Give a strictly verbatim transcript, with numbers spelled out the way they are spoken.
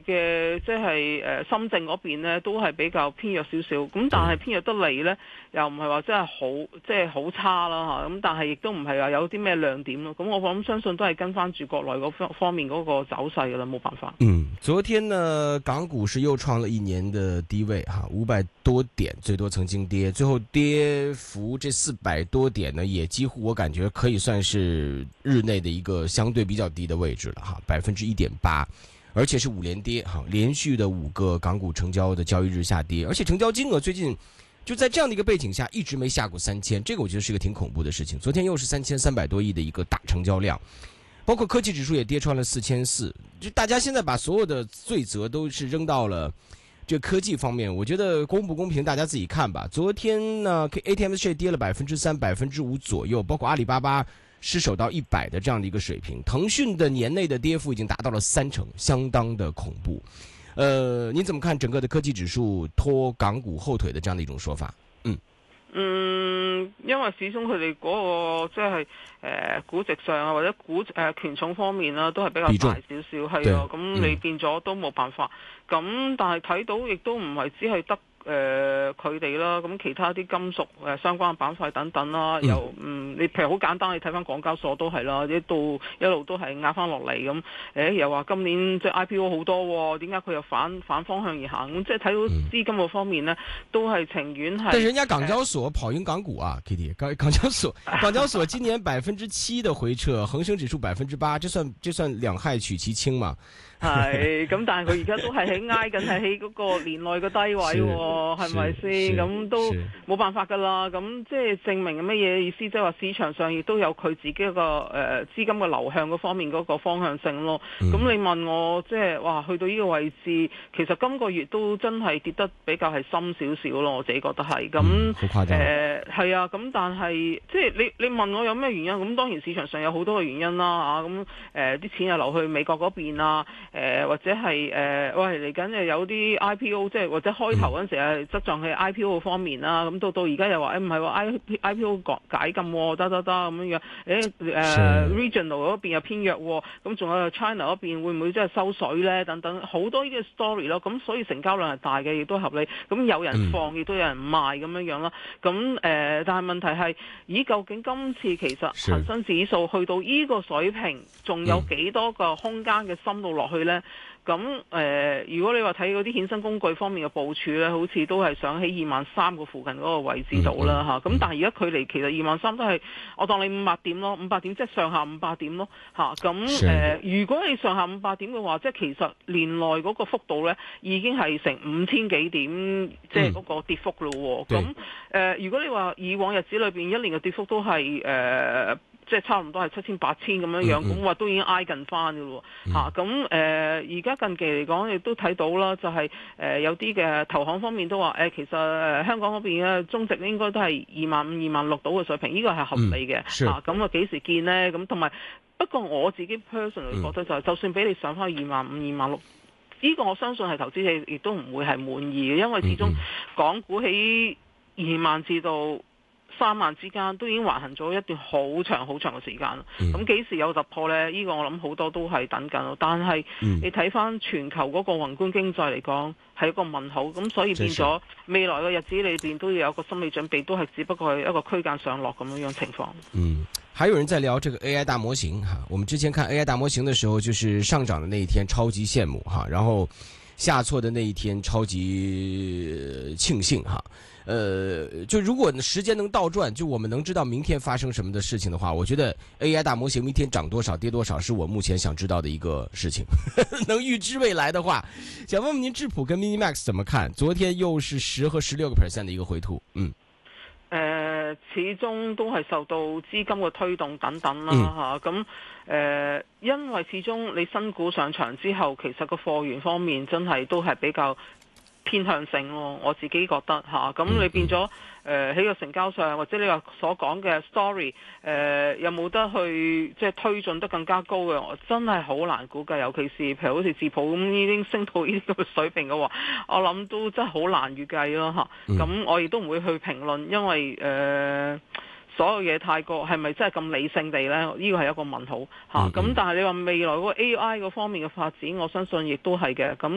嘅即係誒深證嗰邊咧，都係比較偏弱少少。咁但係偏弱得嚟咧，又唔係話真係好即係好差啦嚇。咁但係亦都唔係話有啲咩亮點咯。咁我諗相信都係跟翻住國內嗰方方面嗰個走勢噶啦，冇辦法。 嗯，昨天呢，港股是又創了一年的低位哈，五百多點，最多曾經跌，最後跌幅這四百多點呢，也幾乎我感覺可以算是日內的一個相對比較低的位置了哈，百分之一點八，而且是五連跌哈，連續的五個港股成交的交易日下跌，而且成交金額最近就在這樣的一個背景下一直沒下過三千，這個我覺得是一個挺恐怖的事情。昨天又是三千三百多億的一個大成交量。包括科技指數也跌穿了四千四，就大家現在把所有的罪責都是扔到了這個科技方面，我覺得公不公平大家自己看吧。昨天呢 A T M X J 跌了百分之三、百分之五左右，包括阿里巴巴失守到一百的這樣的一個水平，騰訊的年內的跌幅已經達到了三成，相當的恐怖。呃，你怎麼看整個的科技指數拖港股後腿的這樣的一種說法？嗯。 嗯，因為始終佢哋嗰個即係誒估值上啊，或者股誒、呃、權重方面啦，都係比較大少少，係啊，咁你變咗都冇辦法。咁、嗯、但係睇到亦都唔係只係得誒佢哋啦，咁其他啲金屬誒、呃、相關嘅板塊等等啦，又嗯，你譬如好簡單，你睇翻港交所都係啦，一到一路都係壓翻落嚟咁，誒又話今年即係 I P O 好多，點解佢又反反方向而行？咁即係睇到資金嗰方面呢，都係情願係。 但人家港交所跑贏港股啊 ，Kitty， 港港交所港交所今年百分之七的回撤，恒生指數百分之八，這算這算兩害取其輕嘛？ 係，咁但係佢而家都係喺挨緊係喺嗰個年內嘅低位喎，係咪先？咁都冇辦法㗎啦。咁即係證明乜嘢意思？即係話市場上亦都有佢自己一個誒資金嘅流向嗰方面嗰個方向性咯。咁、嗯、你問我即係哇，去到呢個位置，其實今個月都真係跌得比較係深少少咯。我自己覺得係。咁誒係啊。咁但係即係你你問我有咩原因？咁當然市場上有好多嘅原因啦嚇。咁誒啲錢又流去美國嗰邊啊。誒、呃、或者係誒、呃、喂嚟緊又有啲 I P O， 即係或者開頭嗰陣時係側重喺 I P O 方面啦，咁到到而家又話誒唔係話 I P O 解禁得得得咁樣樣，誒誒、呃、regional 嗰邊又偏弱，咁仲有 China 嗰邊會唔會真係收水咧？等等好多呢啲 story 咯，咁所以成交量係大嘅，亦都合理。咁有人放，亦、嗯、都有人賣咁樣樣啦。咁誒、呃，但係問題係，咦？究竟今次其實恒生指數去到呢個水平，仲有幾多個空間嘅深度落去？咧，咁誒、呃，如果你話睇嗰啲衍生工具方面嘅部署咧，好似都係想喺二萬三個附近嗰個位置度啦嚇。咁、嗯嗯、但係而家距離其實二萬三都係，我當你五百點咯，五百點即係上下五百點咯嚇。咁誒、呃，如果你上下五百點嘅話，即係其實年內嗰個幅度咧已經係成五千幾點，即係嗰個跌幅咯喎。咁、嗯、誒、呃，如果你話以往日子裏邊一年嘅跌幅都係誒。呃即係差唔多係七千八千咁樣樣，咁、嗯、話、嗯、都已經挨近翻嘅咯喎嚇。咁誒而家近期嚟講，亦都睇到啦，就係、是、誒、呃、有啲嘅投行方面都話誒、呃，其實、呃、香港嗰邊嘅中值應該都係二萬五、二萬六到嘅水平，呢、這個係合理嘅嚇。咁啊幾時見呢？咁同埋不過我自己 personally 覺得就係、是，就算俾你上翻二萬五、二萬六，呢個我相信係投資者亦都唔會係滿意嘅，因為始終港股喺二萬至到三萬之間都已經橫行咗一段好長好長嘅時間啦。咁、嗯、幾時有突破呢？呢、呢個我諗好多都係等緊咯。但係你睇翻全球嗰個宏觀經濟嚟講係一個問號，咁所以變咗未來嘅日子裏邊都要有個心理準備，都係只不過係一個區間上落咁樣樣情況。 嗯，還有人在聊這個 A I 大模型哈。我們之前看 A I 大模型的時候，就是上漲的那一天超級羨慕哈，然後下挫的那一天超級慶幸哈。呃，就如果時間能倒轉，就我們能知道明天發生什麼的事情的話，我覺得 A I 大模型明天漲多少跌多少是我目前想知道的一個事情。能預知未來的話，想問問您智普跟 Minimax 怎麼看？昨天又是十和十六個 percent 的一個回吐。嗯， 誒、呃，始終都係受到資金嘅推動等等啦吓，咁、嗯、誒、呃，因為始終你新股上場之後，其實個貨源方面真係都係比較偏向性咯，我自己覺得嚇，咁、啊、你變咗誒喺個成交上，或者你話所講嘅 story 誒、呃，有冇得去即係推進得更加高嘅？我真係好難估計，尤其是譬如好似智普咁已經升到呢個水平嘅話，我諗都真係好難預計咯嚇。咁、啊、我亦都唔會去評論，因為誒。呃所有嘢太過係咪真係咁理性地呢？呢個係一個問號嚇。咁、嗯嗯、但係你話未來嗰個 A I 嗰方面嘅發展，我相信亦都係嘅。咁